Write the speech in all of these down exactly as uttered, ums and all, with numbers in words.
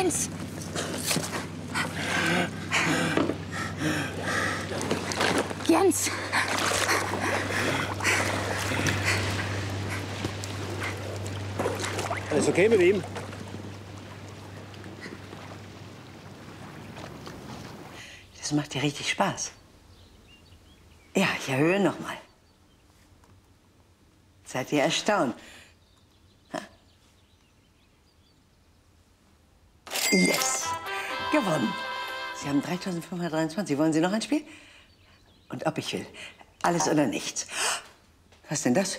Jens! Jens! Alles okay mit ihm? Das macht dir richtig Spaß. Ja, ich erhöhe noch mal. Seid ihr erstaunt? Ha? Yes! Gewonnen. Sie haben dreitausendfünfhundertdreiundzwanzig. Wollen Sie noch ein Spiel? Und ob ich will. Alles oder nichts. Was ist denn das?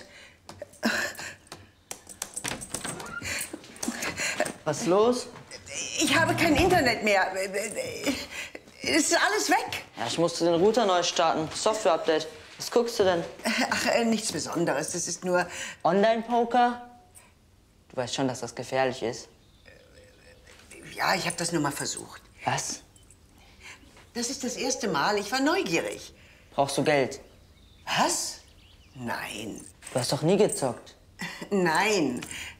Was ist los? Ich habe kein Internet mehr. Es ist alles weg. Ja, ich musste den Router neu starten. Software-Update. Was guckst du denn? Ach, äh, nichts Besonderes. Das ist nur... Online-Poker? Du weißt schon, dass das gefährlich ist. Ja, ich habe das nur mal versucht. Was? Das ist das erste Mal. Ich war neugierig. Brauchst du Geld? Was? Nein. Du hast doch nie gezockt. Nein.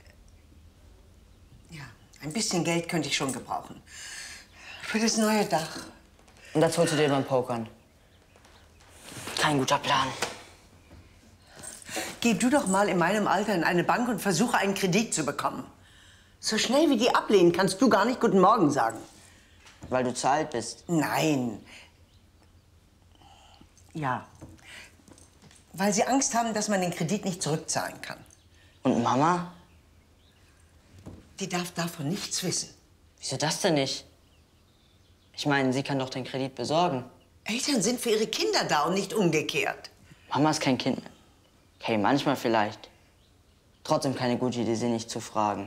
Ja, ein bisschen Geld könnte ich schon gebrauchen. Für das neue Dach. Und das holst du dir beim Pokern. Kein guter Plan. Geh du doch mal in meinem Alter in eine Bank und versuche, einen Kredit zu bekommen. So schnell wie die ablehnen, kannst du gar nicht Guten Morgen sagen. Weil du zu alt bist. Nein. Ja. Weil sie Angst haben, dass man den Kredit nicht zurückzahlen kann. Und Mama? Die darf davon nichts wissen. Wieso das denn nicht? Ich meine, sie kann doch den Kredit besorgen. Eltern sind für ihre Kinder da und nicht umgekehrt. Mama ist kein Kind. Okay, manchmal vielleicht. Trotzdem keine gute Idee, sie nicht zu fragen.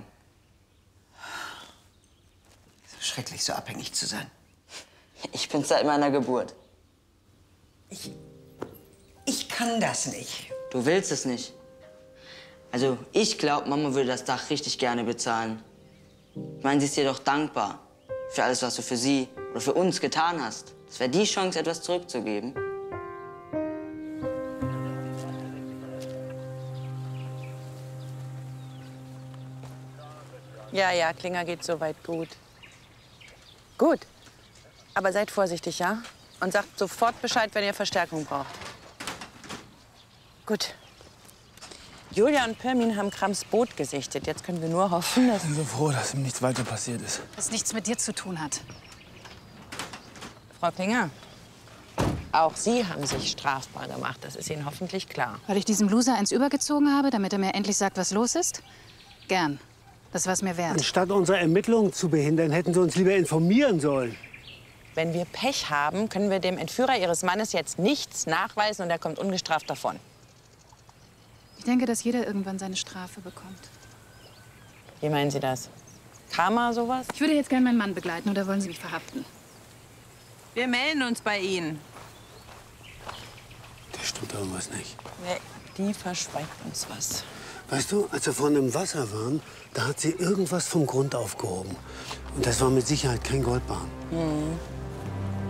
Schrecklich, so abhängig zu sein. Ich bin seit meiner Geburt. Ich, ich kann das nicht. Du willst es nicht. Also, ich glaube, Mama würde das Dach richtig gerne bezahlen. Ich meine, sie ist dir doch dankbar für alles, was du für sie oder für uns getan hast. Das wäre die Chance, etwas zurückzugeben. Ja, ja, Klinger geht soweit gut. Gut. Aber seid vorsichtig, ja? Und sagt sofort Bescheid, wenn ihr Verstärkung braucht. Gut. Julia und Pirmin haben Krams Boot gesichtet. Jetzt können wir nur hoffen, dass... Ich bin so froh, dass ihm nichts weiter passiert ist. Was nichts mit dir zu tun hat. Frau Klinger, auch Sie haben sich strafbar gemacht. Das ist Ihnen hoffentlich klar. Weil ich diesem Loser eins übergezogen habe, damit er mir endlich sagt, was los ist? Gern. Das war's mir wert. Anstatt unsere Ermittlungen zu behindern, hätten Sie uns lieber informieren sollen. Wenn wir Pech haben, können wir dem Entführer Ihres Mannes jetzt nichts nachweisen und er kommt ungestraft davon. Ich denke, dass jeder irgendwann seine Strafe bekommt. Wie meinen Sie das? Karma, sowas? Ich würde jetzt gerne meinen Mann begleiten, oder wollen Sie mich verhaften? Wir melden uns bei Ihnen. Da stimmt irgendwas nicht. Nee, die verschweigt uns was. Weißt du, als wir vorhin im Wasser waren, da hat sie irgendwas vom Grund aufgehoben. Und das war mit Sicherheit kein Goldbarren. Mhm.